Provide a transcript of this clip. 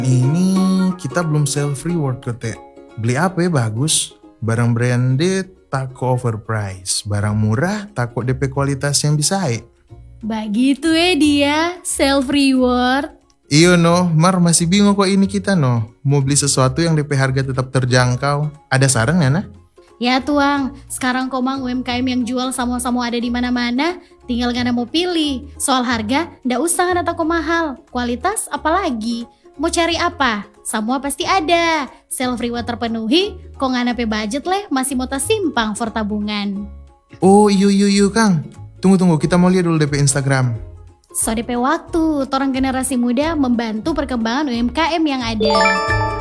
Ini kita belum self reward Teh. Beli apa ya bagus? Barang branded takut overprice. Barang murah takut DP kualitas yang bisa. Begitu dia, self reward. Iyo masih bingung kok ini kita mau beli sesuatu yang DP harga tetap terjangkau. Ada saran ya Ya tuang, sekarang komang UMKM yang jual sama-sama ada di mana-mana, tinggal ngana mau pilih. Soal harga, ndak usah ngana takut mahal. Kualitas apalagi? Mau cari apa? Semua pasti ada. Self reward terpenuhi, kok ngana pe budget leh masih mau simpang for tabungan. Oh iyo Kang. Tunggu, kita mau lihat dulu DP Instagram. So DP waktu, orang generasi muda membantu perkembangan UMKM yang ada.